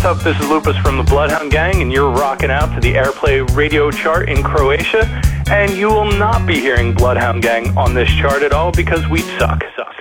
what's up? This is Lupus from the Bloodhound Gang, and you're rocking out to the Airplay radio chart in Croatia, and you will not be hearing Bloodhound Gang on this chart at all because we suck.